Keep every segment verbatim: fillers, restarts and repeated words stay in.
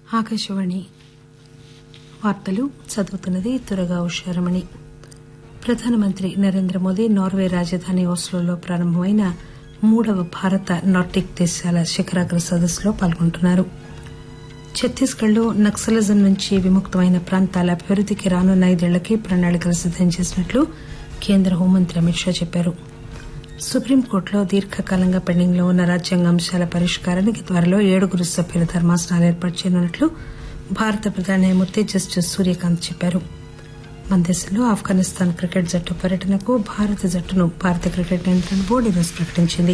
ఆకాశవాణి వార్తలు చదువుతున్నది తురగా ఉషారమణి. ప్రధానమంత్రి నరేంద్ర మోదీ నార్వే రాజధాని ఓస్లోలో ప్రారంభమైన మూడవ భారత నార్డిక్ దేశాల శిఖరాగ్ర సదస్సులో పాల్గొంటున్నారు. ఛత్తీస్గఢ్ లో నక్సలిజం నుంచి విముక్తమైన ప్రాంతాల అభివృద్దికి రానున్న ఐదేళ్లకి ప్రణాళికలు సిద్దం చేసినట్లు కేంద్ర హోంమంత్రి అమిత్ షా చెప్పారు. సుప్రీంకోర్టులో దీర్ఘకాలంగా పెండింగ్ లో ఉన్న రాజ్యాంగ అంశాల పరిష్కారానికి త్వరలో ఏడుగురు సభ్యుల ధర్మాసనాలు ఏర్పాటు చేయనున్నట్లు భారత ప్రధాన న్యాయమూర్తి జస్టిస్ సూర్యకాంత్ చెప్పారు. మన దేశంలో ఆఫ్ఘనిస్తాన్ క్రికెట్ జట్టు పర్యటనకు భారత జట్టును భారత క్రికెట్ నియంత్రణ బోర్డు ఈరోజు ప్రకటించింది.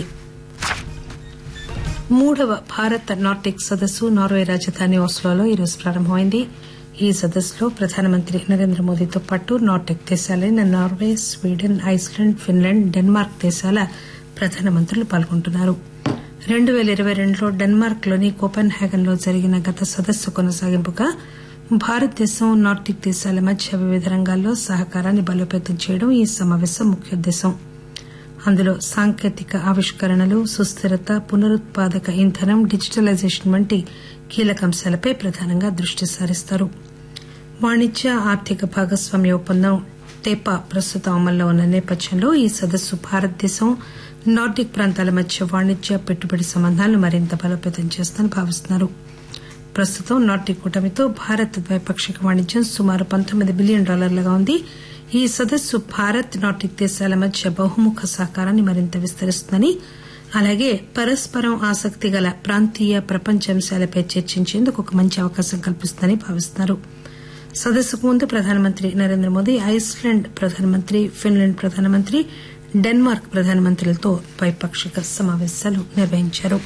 మూడవ భారత నార్డిక్ సదస్సు నార్వే రాజధాని ఓస్లోలో ఈరోజు ప్రారంభమైంది. ఈ సదస్సులో ప్రధానమంత్రి నరేంద్ర మోదీతో పాటు Nordic దేశాలైన Norway, Sweden, Iceland, Finland, Denmark దేశాల ప్రధానమంత్రులు పాల్గొంటున్నారు. రెండు పేల ఇరవై రెండులో డెన్మార్క్ లోని కోపెన్ హేగన్ లో జరిగిన గత సదస్సు కొనసాగింపుగా భారతదేశం, నార్డిక్ దేశాల మధ్య వివిధ రంగాల్లో సహకారాన్ని బలోపేతం చేయడం ఈ సమాపేశం ముఖ్యోద్దేశం. అందులో సాంకేతిక ఆవిష్కరణలు, సుస్థిరత, పునరుత్పాదక ఇంధనం, డిజిటలైజేషన్ వంటి కీలక అంశాలపై ప్రధానంగా దృష్టి సారిస్తారు. వాణిజ్య ఆర్థిక భాగస్వామ్య ఒప్పందం టేపా ప్రస్తుతం అమల్లో ఉన్న నేపథ్యంలో ఈ సదస్సు భారతదేశం, నార్డిక్ ప్రాంతాల మధ్య వాణిజ్య, పెట్టుబడి సంబంధాలను మరింత బలోపేతం చేస్తుందని భావిస్తున్నారు. ప్రస్తుతం నార్డిక్ కూటమితో భారత్ ద్వైపాక్షిక వాణిజ్యం సుమారు పంతొమ్మిది బిలియన్ డాలర్లుగా ఉంది. ఈ సదస్సు భారత్, నార్డిక్ దేశాల మధ్య బహుముఖ సహకారాన్ని మరింత విస్తరిస్తుందని, అలాగే పరస్పరం ఆసక్తి గల ప్రాంతీయ, ప్రపంచ అంశాలపై చర్చించేందుకు ఒక మంచి అవకాశం కల్పిస్తుందని భావిస్తున్నారు. సదస్సుకు ముందు ప్రధానమంత్రి నరేంద్ర మోదీ ఐస్లాండ్ ప్రధానమంత్రి, ఫిన్లాండ్ ప్రధానమంత్రి, డెన్మార్క్ ప్రధానమంత్రులతో ద్వైపాక్షిక సమాపేశాలు నిర్వహించారు.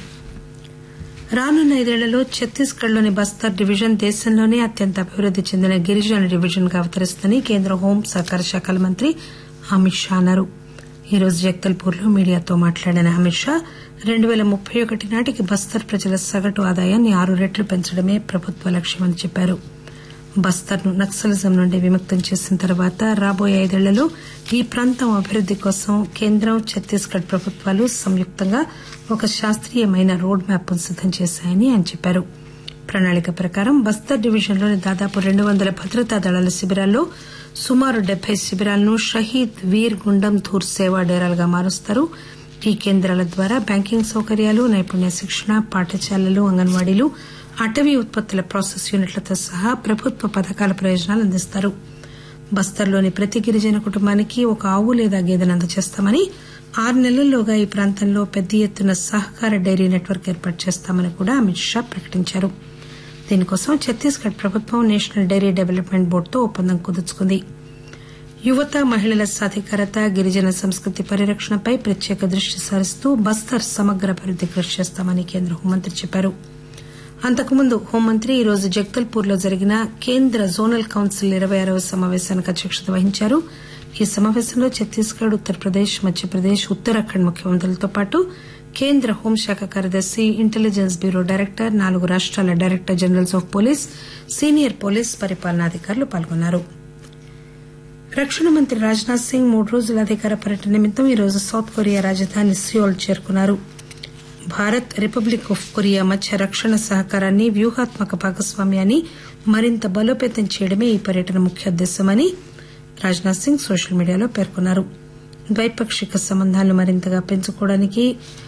రానున్న ఐదేళ్లలో ఛత్తీస్గఢ్ లోని బస్తర్ డివిజన్ దేశంలోనే అత్యంత అభివృద్ది చెందిన గిరిజన డివిజన్ గా అవతరిస్తుందని కేంద్ర హోం సహకార శాఖల మంత్రి అమిత్ షా అన్నారు. ఈరోజు జగదల్పూర్ లో మీడియాతో మాట్లాడిన అమిత్ షా రెండు పేల ముప్పై ఒకటి నాటికి బస్తర్ ప్రజల సగటు ఆదాయాన్ని ఆరు రెట్లు పెంచడమే ప్రభుత్వ లక్ష్యమని చెప్పారు. బస్తర్ ను నక్సలిజం నుండి విముక్తం చేసిన తర్వాత రాబోయే ఐదేళ్లలో ఈ ప్రాంతం అభివృద్ది కోసం కేంద్రం, ఛత్తీస్గఢ్ ప్రభుత్వాలు సంయుక్తంగా ఒక శాస్త్రీయమైన రోడ్ మ్యాప్ ను సిద్దం చేశాయని ఆయన చెప్పారు. ప్రణాళిక ప్రకారం బస్తర్ డివిజన్ లోని దాదాపు రెండు వందల భద్రతా దళాల శిబిరాల్లో సుమారు డెబ్బై శిబిరాలను షహీద్ వీర్ గుండం ధూర్ సేవా డేరాలుగా మారుస్తారు. ఈ కేంద్రాల ద్వారా బ్యాంకింగ్ సౌకర్యాలు, నైపుణ్య శిక్షణ, పాఠశాలలు, అంగన్వాడీలు, అటవీ ఉత్పత్తుల ప్రాసెస్ యూనిట్లతో సహా ప్రభుత్వ పథకాల ప్రయోజనాలు అందిస్తారు. బస్తర్లోని ప్రతి గిరిజన కుటుంబానికి ఒక ఆవు లేదా గేదెను అందజేస్తామని, ఆరు నెలల్లోగా ఈ ప్రాంతంలో పెద్ద ఎత్తున సహకార డైరీ నెట్వర్క్ ఏర్పాటు చేస్తామని కూడా అమిత్ షా ప్రకటించారు. దీనికోసం ఛత్తీస్గఢ్ ప్రభుత్వం నేషనల్ డైరీ డెవలప్మెంట్ బోర్డుతో ఒప్పందం కుదుర్చుకుంది. యువత, మహిళల సాధికారత, గిరిజన సంస్కృతి పరిరక్షణపై ప్రత్యేక దృష్టి సారిస్తూ బస్తర్ సమగ్ర అభివృద్ది కృషి చేస్తామని కేంద్ర హోంమంత్రి చెప్పారు. అంతకుముందు హోంమంత్రి ఈరోజు జగదల్పూర్ లో జరిగిన కేంద్ర జోనల్ కౌన్సిల్ ఇరవై ఆరవ సమాపేశానికి అధ్యక్షత వహించారు. ఈ సమాపేశంలో ఛత్తీస్గఢ్, ఉత్తరప్రదేశ్, మధ్యప్రదేశ్, ఉత్తరాఖండ్ ముఖ్యమంత్రులతో పాటు కేంద్ర హోంశాఖ కార్యదర్శి, ఇంటెలిజెన్స్ బ్యూరో డైరెక్టర్, నాలుగు రాష్టాల director generals of police, senior police పరిపాలనాధికారులు పాల్గొన్నారు. రక్షణ మంత్రి రాజ్నాథ్ సింగ్ మూడు రోజుల అధికార పర్యటన నిమిత్తం ఈరోజు సౌత్ కొరియా రాజధాని సియోల్ చేరుకున్నారు. భారత్, రిపబ్లిక్ ఆఫ్ కొరియా మధ్య రక్షణ సహకారాన్ని, వ్యూహాత్మక భాగస్వామ్యాన్ని మరింత బలోపేతం చేయడమే ఈ పర్యటన ముఖ్యోద్దేశమని రాజ్నాథ్ సింగ్ సోషల్ మీడియాలో పేర్కొన్నారు. ద్వైపాక్షిక సంబంధాలను మరింతగా పెంచుకోవడానికి,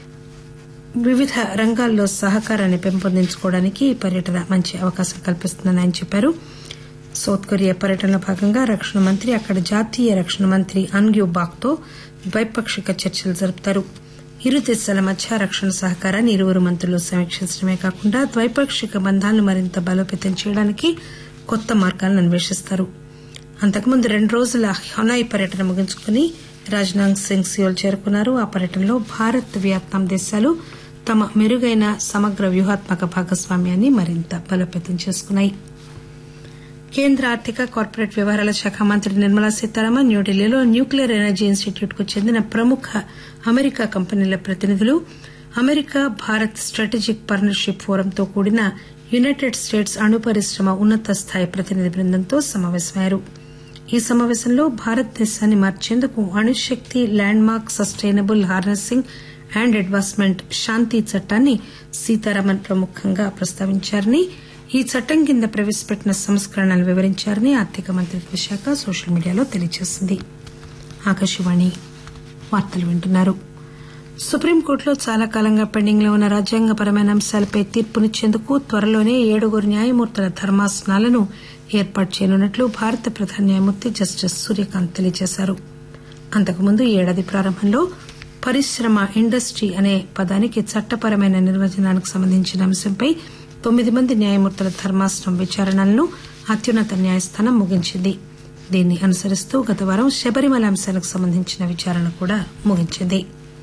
వివిధ రంగాల్లో సహకారాన్ని పెంపొందించుకోవడానికి ఈ పర్యటన మంచి అవకాశం కల్పిస్తుందని ఆయన చెప్పారు. సౌత్ కొరియా పర్యటనలో భాగంగా రక్షణ మంత్రి అక్కడ జాతీయ రక్షణ మంత్రి అన్ గ్యూ బాక్ తో ద్వైపాక్షిక చర్చలు జరుపుతారు. ఇరు దేశాల మధ్య రక్షణ సహకారాన్ని ఇరువురు మంత్రులు సమీక్షించడమే కాకుండా ద్వైపాక్షిక బంధాలను మరింత బలోపేతం చేయడానికి కొత్త మార్గాలను అన్వేషిస్తారు. అంతకుముందు రెండు రోజుల హనాయ్ పర్యటన ముగించుకుని రాజ్నాథ్ సింగ్ సియోల్ చేరుకున్నారు. ఆ పర్యటనలో భారత్, వియత్నాం దేశాలు తమ మెరుగైన సమగ్ర వ్యూహాత్మక భాగస్వామ్యాన్ని మరింత బలోపేతం చేసుకున్నాయి. కేంద్ర ఆర్థిక, కార్పొరేట్ వ్యవహారాల శాఖ మంత్రి నిర్మలా సీతారామన్ న్యూఢిల్లీలో న్యూక్లియర్ ఎనర్జీ ఇన్స్టిట్యూట్ కు చెందిన ప్రముఖ అమెరికా కంపెనీల ప్రతినిధులు, అమెరికా భారత్ స్ట్రాటజిక్ పార్ట్నర్షిప్ ఫోరంతో కూడిన యునైటెడ్ స్టేట్స్ అణు పరిశ్రమ ఉన్నత స్థాయి ప్రతినిధి బృందంతో సమాపేశమయ్యారు. ఈ సమాపేశంలో భారతదేశాన్ని మార్చేందుకు అణుశక్తి land mark sustainable harnessing and advancement శాంతి చట్టాన్ని సీతారామన్ ప్రముఖంగా ప్రస్తావించారని, ఈ చట్టం కింద ప్రవేశపెట్టిన సంస్కరణలు వివరించారని ఆర్థిక మంత్రిత్వ శాఖ సోషల్ మీడియాలో తెలియజేసింది. ఆకాశవాణి వార్తలు వింటున్నారు. సుప్రీంకోర్టులో చాలా కాలంగా పెండింగ్ లో ఉన్న రాజ్యాంగపరమైన అంశాలపై తీర్పునిచ్చేందుకు త్వరలోనే ఏడుగురు న్యాయమూర్తుల ధర్మాసనాలను ఏర్పాటు చేయనున్నట్లు భారత ప్రధాన న్యాయమూర్తి జస్టిస్ సూర్యకాంత్ తెలియజేశారు. అంతకుముందు ఈ ఏడాది ప్రారంభంలో పరిశ్రమ ఇండస్ట్రీ అనే పదానికి చట్టపరమైన నిర్వచనానికి సంబంధించిన అంశంపై తొమ్మిది మంది న్యాయమూర్తుల ధర్మాసనం విచారణలను అత్యున్నత న్యాయస్థానం ముగించింది. దీన్ని అనుసరిస్తూ గత వారం శబరిమల అంశానికి సంబంధించిన విచారణ కూడా ముగించింది.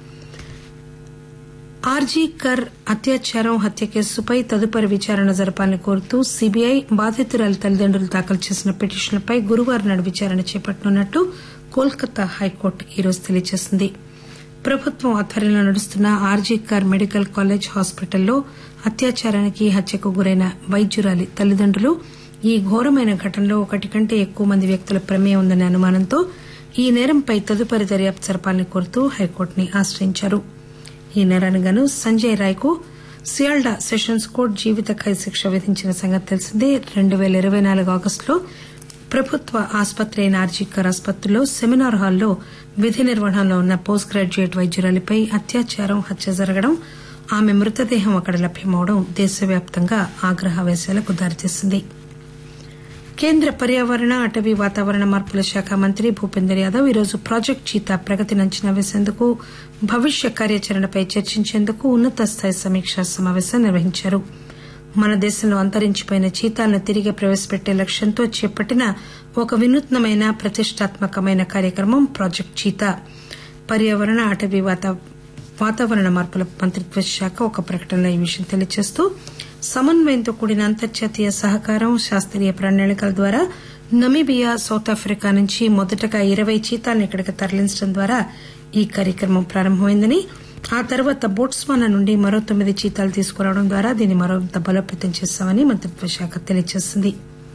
ఆర్జీ కర్ అత్యాచారం హత్య కేసుపై తదుపరి విచారణ జరపాలని కోరుతూ సీబీఐ బాధితురాలి తల్లిదండ్రులు దాఖలు చేసిన పిటిషన్లపై గురువారం నాడు విచారణ చేపట్టనున్నట్లు కోల్కతా హైకోర్టు ఈరోజు తెలియజేసింది. ప్రభుత్వం ఆధ్వర్యంలో నడుస్తున్న ఆర్జీ కర్ మెడికల్ కాలేజ్ హాస్పిటల్లో అత్యాచారానికి హత్యకు గురైన వైద్యురాలి తల్లిదండ్రులు ఈ ఘోరమైన ఘటనలో ఒకటి కంటే ఎక్కువ మంది వ్యక్తుల ప్రమేయం ఉందనే అనుమానంతో ఈ నేరంపై తదుపరి దర్యాప్తు జరపాలని కోరుతూ హైకోర్టుని ఆశ్రయించారు. ఈ నేరానికి గాను సంజయ్ రాయ్ కు సియాల్డా సెషన్స్ కోర్టు జీవిత ఖైదు శిక్ష విధించిన సంగతి తెలిసిందే. రెండు పేల ఇరవై నాలుగు ఆగస్టులో ప్రభుత్వ ఆసుపత్రి అయిన ఆర్జీకర్ ఆసుపత్రిలో సెమినార్ హాల్లో విధి నిర్వహణలో ఉన్న పోస్ట్ గ్రాడ్యుయేట్ వైద్యురాలిపై అత్యాచారం హత్య జరగడం, ఆమె మృతదేహం అక్కడ లభ్యమవడం దేశవ్యాప్తంగా ఆగ్రహావేశాలకు దారితీసింది. కేంద్ర పర్యావరణ అటవీ వాతావరణ మార్పుల శాఖ మంత్రి భూపేందర్ యాదవ్ ఈరోజు ప్రాజెక్టు చీతా ప్రగతిని అంచనా వేసేందుకు భవిష్య కార్యాచరణపై చర్చించేందుకు ఉన్నత స్థాయి సమీక్షా సమావేశం నిర్వహించారు. మన దేశంలో అంతరించిపోయిన చీతాలను తిరిగి ప్రవేశపెట్టే లక్ష్యంతో చేపట్టిన ఒక వినూత్నమైన ప్రతిష్టాత్మకమైన కార్యక్రమం ప్రాజెక్టు చీతా. పర్యావరణ అటవీ వాతావరణ మార్పుల మంత్రిత్వ శాఖ ఒక ప్రకటనలో ఈ విషయం తెలియజేస్తూ సమన్వయంతో కూడిన అంతర్జాతీయ సహకారం, శాస్త్రీయ ప్రణాళికల ద్వారా నమీబియా, సౌత్ ఆఫ్రికా నుంచి మొదటగా ఇరవై చీతాలను ఇక్కడికి తరలించడం ద్వారా ఈ కార్యక్రమం ప్రారంభమైందని, ఆ తర్వాత బోట్స్వానా నుండి మరో తొమ్మిది చీతాలు తీసుకురావడం ద్వారా దీన్ని మరింత బలోపేతం చేశామని మంత్రిత్వ శాఖ తెలియజేసింది.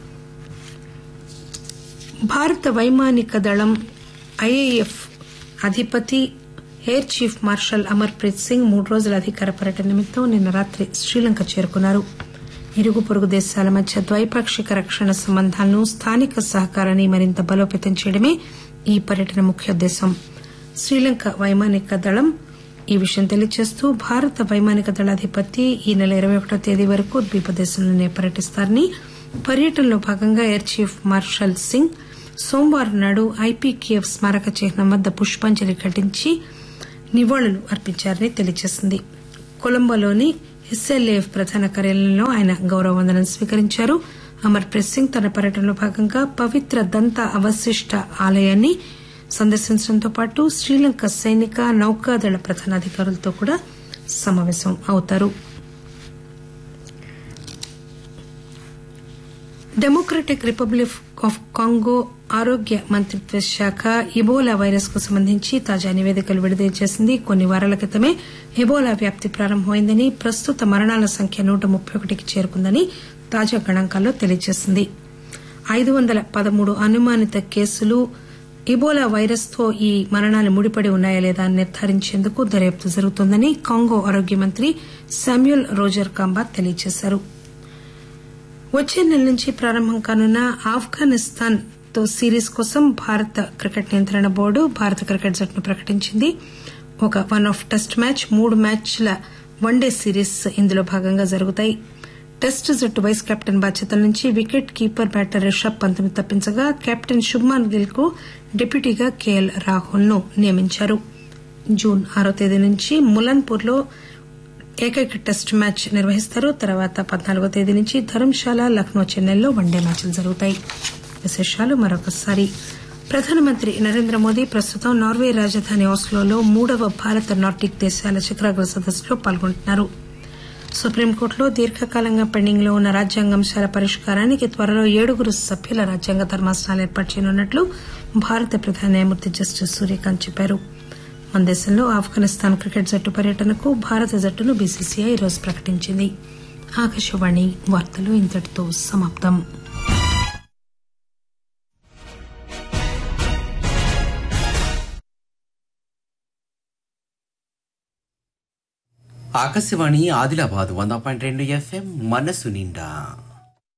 భారత వైమానిక దళం ఐఏఎఫ్ అధిపతి air chief marshal Amar Preet Singh మూడు రోజుల అధికార పర్యటన నిమిత్తం నిన్న రాత్రి శ్రీలంక చేరుకున్నారు. ఇరుగు పొరుగు దేశాల మధ్య ద్వైపాక్షిక రక్షణ సంబంధాలను, స్థానిక సహకారాన్ని మరింత బలోపేతం చేయడమే ఈ పర్యటన ముఖ్యోద్దేశం. శ్రీలంక వైమానిక దళం ఈ విషయం తెలియజేస్తూ భారత వైమానిక దళాధిపతి ఈ నెల ఇరవై ఒకటో తేదీ వరకు ద్వీపదేశంలోనే పర్యటిస్తారని, పర్యటనలో భాగంగా ఎయిర్ చీఫ్ మార్షల్ సింగ్ సోమవారం నాడు ఐపీకేఎఫ్ స్మారక చిహ్నం వద్ద పుష్పాంజలి ఘటించి నివాళులు అర్పించారని తెలియజేసింది. కొలంబోలోని ఎస్ఎల్ఏఎఫ్ ప్రధాన కార్యాలయంలో ఆయన గౌరవ వందనం స్వీకరించారు. అమర్ ప్రీత్ సింగ్ తన పర్యటనలో భాగంగా పవిత్ర దంత అవశిష్ట ఆలయాన్ని సందర్శించడంతో పాటు శ్రీలంక సైనిక, నౌకాదళ ప్రధానాధికారులతో కూడా సమావేశం అవుతారు. డెమోక్రటిక్ రిపబ్లిక్ ఆఫ్ కాంగో ఆరోగ్య మంత్రిత్వ శాఖ ఇబోలా వైరస్ కు సంబంధించి తాజా నివేదికలు విడుదల చేసింది. కొన్ని వారాల క్రితమే ఎబోలా వ్యాప్తి ప్రారంభమైందని, ప్రస్తుత మరణాల సంఖ్య నూట ముప్పై ఒకటికి చేరుకుందని తాజా గణాంకాల్లో తెలియజేసింది. ఐదు వందల పదమూడు అనుమానిత కేసులు ఇబోలా వైరస్ తో ఈ మరణాలు ముడిపడి ఉన్నాయా లేదా అని నిర్ధారించేందుకు దర్యాప్తు జరుగుతోందని కాంగో ఆరోగ్య మంత్రి శామ్యూల్ రోజర్ కాంబా తెలియజేశారు. వచ్చే నెల నుంచి ప్రారంభం కానున్న ఆఫ్ఘనిస్తాన్ తో సిరీస్ కోసం భారత క్రికెట్ నియంత్రణ బోర్డు భారత క్రికెట్ జట్టును ప్రకటించింది. ఒక వన్ ఆఫ్ టెస్ట్ మ్యాచ్, మూడు మ్యాచ్ల వన్డే సిరీస్ ఇందులో భాగంగా జరుగుతాయి. టెస్ట్ జట్టు వైస్ కెప్టెన్ బాధ్యతల నుంచి wicket keeper batter Rishabh Pant ను తప్పించగా కెప్టెన్ శుభ్మన్ గిల్ కు డిప్యూటీగా కేఎల్ రాహుల్ ను నియమించారు. జూన్ ఆరో తేదీ నుంచి ములన్పూర్ లో ఏకైక టెస్ట్ మ్యాచ్ నిర్వహిస్తారు. తర్వాత పద్నాలుగో తేదీ నుంచి ధర్మశాల, లక్నో, చెన్నైలో వన్డే మ్యాచ్లు జరుగుతాయి. విశేషాలు మరొకసారి. ప్రధానమంత్రి నరేంద్ర మోదీ ప్రస్తుతం నార్వే రాజధాని ఆస్లోలో మూడవ భారత నార్డిక్ దేశాల శిఖరాగ్ర సదస్సులో పాల్గొంటున్నారు. సుప్రీంకోర్టులో దీర్ఘకాలంగా పెండింగ్ లో ఉన్న రాజ్యాంగాంశాల పరిష్కారానికి త్వరలో ఏడుగురు సభ్యుల రాజ్యాంగ ధర్మాసనాలు ఏర్పాటు చేయనున్నట్లు భారత ప్రధాన న్యాయమూర్తి జస్టిస్ సూర్యకాంత్ చెప్పారు. మన దేశంలో ఆఫ్ఘనిస్తాన్ క్రికెట్ జట్టు పర్యటనకు భారత జట్టును బీసీసీఐ ఈరోజు ప్రకటించింది. ఆకాశవాణి వార్తలు ఇంతటితో సమాప్తం. ఆకాశవాణి ఆదిలాబాద్ వంద పాయింట్ రెండు ఎఫ్ఎం మనసు నిండా.